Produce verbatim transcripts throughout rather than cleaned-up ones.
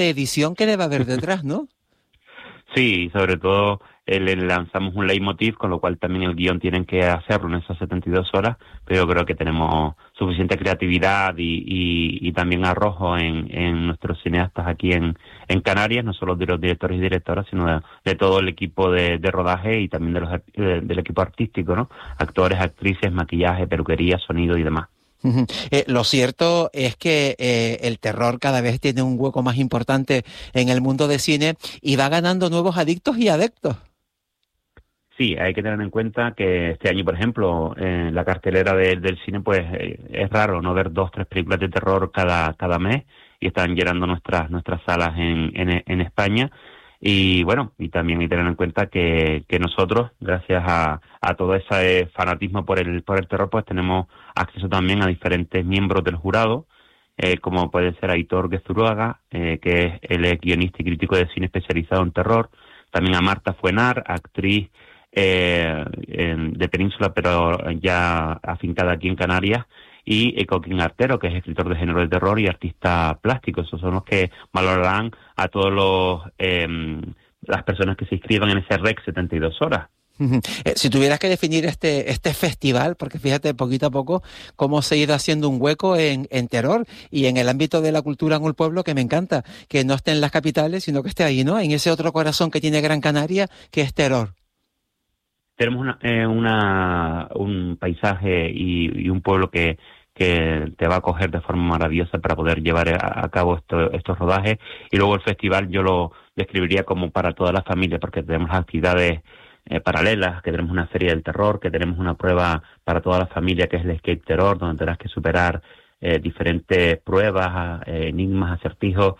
edición que debe haber detrás, ¿no? Sí, sobre todo eh, le lanzamos un leitmotiv, con lo cual también el guión tienen que hacerlo en esas setenta y dos horas, pero yo creo que tenemos suficiente creatividad y, y, y también arrojo en, en nuestros cineastas aquí en, en Canarias, no solo de los directores y directoras, sino de, de todo el equipo de, de rodaje y también de los de, del equipo artístico, ¿no? Actores, actrices, maquillaje, peluquería, sonido y demás. Uh-huh. Eh, lo cierto es que eh, el terror cada vez tiene un hueco más importante en el mundo del cine y va ganando nuevos adictos y adeptos. Sí, hay que tener en cuenta que este año, por ejemplo, en la cartelera de, del cine, pues eh, es raro no ver dos, tres películas de terror cada cada mes y están llenando nuestras nuestras salas en, en, en España. Y bueno, y también hay que tener en cuenta que, que nosotros, gracias a, a todo ese fanatismo por el por el terror, pues tenemos acceso también a diferentes miembros del jurado, eh, como puede ser Aitor Guezurruaga, eh, que es el guionista y crítico de cine especializado en terror, también a Marta Fuenar, actriz eh, en, de Península, pero ya afincada aquí en Canarias, y Coquín Artero, que es escritor de género de terror y artista plástico. Esos son los que valorarán a todos los eh, las personas que se inscriban en ese R E C setenta y dos horas. Uh-huh. Eh, si tuvieras que definir este este festival, porque fíjate poquito a poco cómo se ha ido haciendo un hueco en, en terror y en el ámbito de la cultura en el pueblo, que me encanta, que no esté en las capitales, sino que esté ahí, ¿no? En ese otro corazón que tiene Gran Canaria, que es terror. Tenemos una, eh, una un paisaje y, y un pueblo que que te va a acoger de forma maravillosa para poder llevar a, a cabo esto, estos rodajes. Y luego el festival yo lo describiría como para toda la familia, porque tenemos actividades eh, paralelas, que tenemos una feria del terror, que tenemos una prueba para toda la familia que es el Escape Terror, donde tendrás que superar eh, diferentes pruebas, eh, enigmas, acertijos,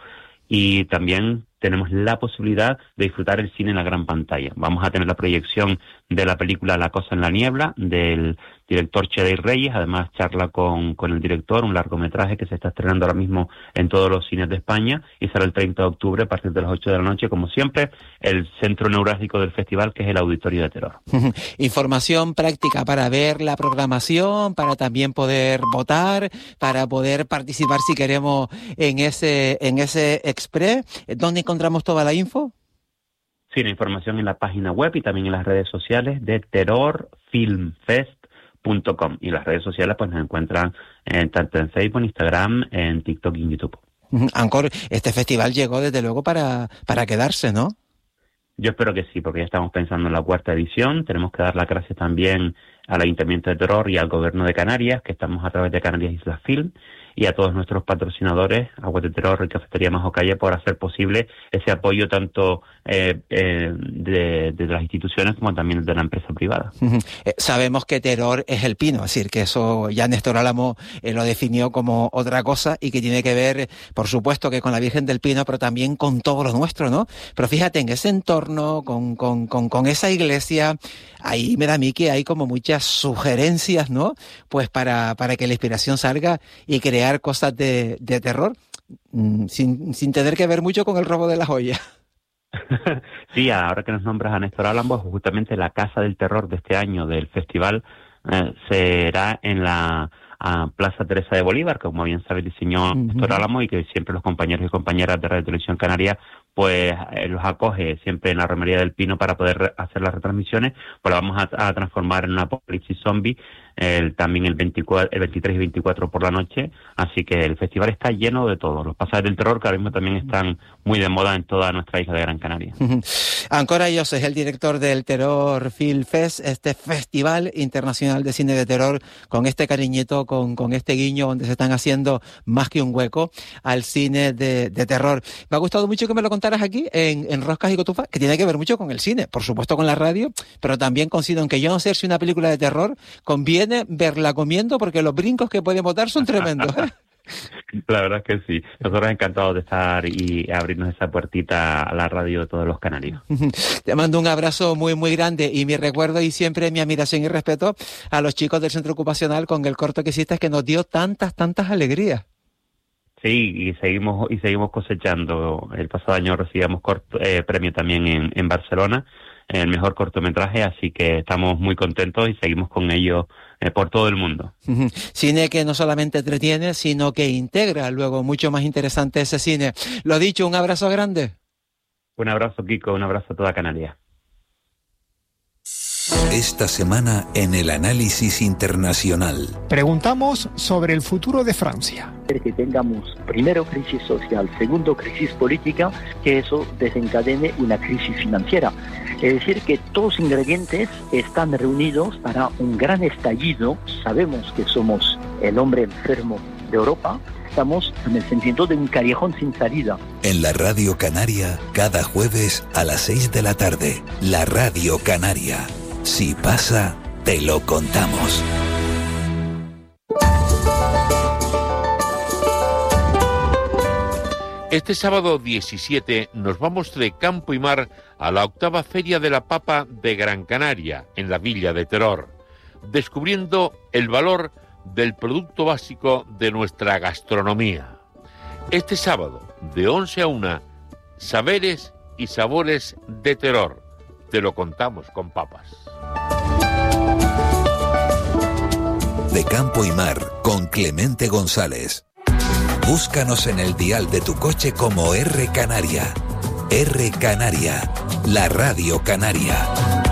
y también tenemos la posibilidad de disfrutar el cine en la gran pantalla. Vamos a tener la proyección de la película La cosa en la niebla, del director Chedey Reyes, además charla con, con el director, un largometraje que se está estrenando ahora mismo en todos los cines de España, y será el treinta de octubre a partir de las ocho de la noche, como siempre, el centro neurálgico del festival, que es el Auditorio de Terror. Información práctica para ver la programación, para también poder votar, para poder participar si queremos en ese, en ese express. ¿Dónde encontramos toda la info? Sí, la información en la página web y también en las redes sociales de terror film fest punto com, y las redes sociales pues nos encuentran en, tanto en Facebook, Instagram, en TikTok y en YouTube. Ancor, este festival llegó desde luego para, para quedarse, ¿no? Yo espero que sí, porque ya estamos pensando en la cuarta edición. Tenemos que dar las gracias también al Ayuntamiento de Terror y al Gobierno de Canarias, que estamos a través de Canarias Islas Film, y a todos nuestros patrocinadores, Aguas de Terror y Cafetería Majocalle, por hacer posible ese apoyo tanto eh, eh, de, de las instituciones como también de la empresa privada. Uh-huh. Eh, sabemos que terror es el pino, es decir, que eso ya Néstor Álamo eh, lo definió como otra cosa y que tiene que ver, por supuesto, que con la Virgen del Pino, pero también con todo lo nuestro, ¿no? Pero fíjate, en ese entorno, con, con, con, con esa iglesia, ahí me da a mí que hay como muchas sugerencias, ¿no? Pues para, para que la inspiración salga y crear cosas de, de terror, sin, sin tener que ver mucho con el robo de la joya. Sí, ahora que nos nombras a Néstor Álamo, justamente la Casa del Terror de este año del festival eh, será en la a Plaza Teresa de Bolívar, que como bien sabes diseñó uh-huh. Néstor Álamo, y que siempre los compañeros y compañeras de Radio Televisión Canaria pues eh, los acoge siempre en la Romería del Pino para poder re- hacer las retransmisiones. Pues la vamos a, a transformar en un apocalipsis zombie el, también el, veinticuatro, el veintitrés y veinticuatro por la noche, así que el festival está lleno de todo. Los pasajes del terror que ahora mismo también están muy de moda en toda nuestra isla de Gran Canaria. Ancora Ayos es el director del Terror Film Fest, este Festival Internacional de Cine de Terror, con este cariñito, con, con este guiño donde se están haciendo más que un hueco al cine de, de terror. Me ha gustado mucho que me lo contaras aquí en, en Roscas y Cotufas, que tiene que ver mucho con el cine, por supuesto con la radio, pero también con cine, aunque yo no sé si una película de terror conviene verla comiendo, porque los brincos que pueden botar son tremendos, ¿eh? La verdad es que sí. Nosotros encantados de estar y abrirnos esa puertita a la radio de todos los canarios. Te mando un abrazo muy, muy grande y mi recuerdo y siempre mi admiración y respeto a los chicos del Centro Ocupacional con el corto que hiciste, que nos dio tantas, tantas alegrías. Sí, y seguimos y seguimos cosechando. El pasado año recibíamos corto, eh, premio también en, en Barcelona, el mejor cortometraje, así que estamos muy contentos y seguimos con ello eh, por todo el mundo. Cine que no solamente entretiene, sino que integra luego mucho más interesante ese cine. Lo dicho, un abrazo grande. Un abrazo, Kiko, un abrazo a toda Canarias. Esta semana en el Análisis Internacional. Preguntamos sobre el futuro de Francia. Que tengamos primero crisis social, segundo crisis política, que eso desencadene una crisis financiera. Es decir, que todos los ingredientes están reunidos para un gran estallido. Sabemos que somos el hombre enfermo de Europa. Estamos en el sentido de un callejón sin salida. En la Radio Canaria, cada jueves a las seis de la tarde. La Radio Canaria. Si pasa, te lo contamos. Este sábado diecisiete nos vamos de campo y mar a la octava Feria de la Papa de Gran Canaria, en la Villa de Teror, descubriendo el valor del producto básico de nuestra gastronomía. Este sábado, de once a una, saberes y sabores de Teror. Te lo contamos con papas. De campo y mar, con Clemente González. Búscanos en el dial de tu coche como R Canaria. R Canaria, la Radio Canaria.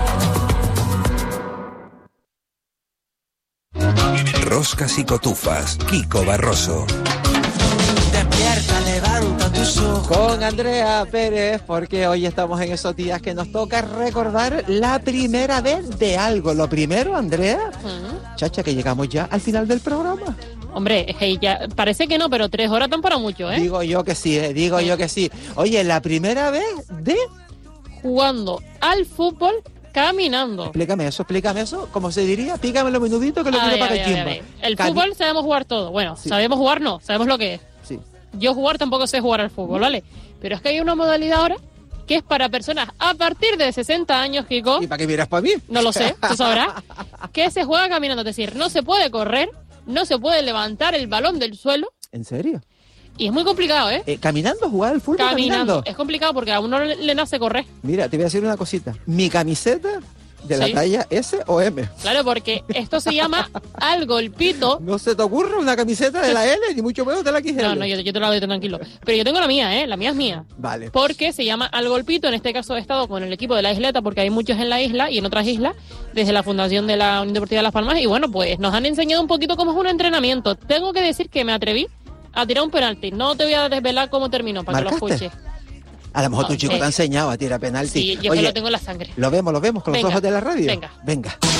Roscas y cotufas, Kiko Barroso. Despierta, levanta tus ojos. Con Andrea Pérez, porque hoy estamos en esos días que nos toca recordar la primera vez de algo. Lo primero, Andrea, uh-huh. Chacha, que llegamos ya al final del programa. Hombre, es que ya parece que no, pero tres horas tan para mucho, ¿eh? Digo yo que sí, eh, digo sí. yo que sí. Oye, la primera vez de... jugando al fútbol caminando. Explícame eso, explícame eso. ¿Cómo se diría? Pícame los minutitos que lo quiero para el tiempo. El Cami- fútbol sabemos jugar todo. Bueno, sí. sabemos jugar no, sabemos lo que es. Sí. Yo jugar tampoco sé jugar al fútbol, ¿vale? Pero es que hay una modalidad ahora que es para personas a partir de sesenta años, Kiko. ¿Y para qué miras para mí? No lo sé, tú sabrás. Que se juega caminando, es decir, no se puede correr, no se puede levantar el balón del suelo. ¿En serio? Y es muy complicado, ¿eh? eh ¿Caminando? ¿Jugar al fútbol caminando? caminando? Es complicado porque a uno le, le nace correr. Mira, te voy a decir una cosita. Mi camiseta de la ¿Sí? talla S o M. Claro, porque esto se llama al golpito. No se te ocurre una camiseta de la L, ni mucho menos de la X L. No, no, yo, yo te la doy tranquilo. Pero yo tengo la mía, ¿eh? La mía es mía. Vale. Porque se llama al golpito. En este caso he estado con el equipo de la Isleta, porque hay muchos en la isla y en otras islas, desde la fundación de la Unión Deportiva de Las Palmas. Y bueno, pues nos han enseñado un poquito cómo es un entrenamiento. Tengo que decir que me atreví a tirar un penalti. No te voy a desvelar cómo terminó, para ¿Marcaste? Que lo escuches. A lo mejor tu chico te ha enseñado a tirar penalti. Sí, yo Oye, que lo tengo en la sangre. Lo vemos, lo vemos con Venga. los ojos de la radio. Venga. Venga.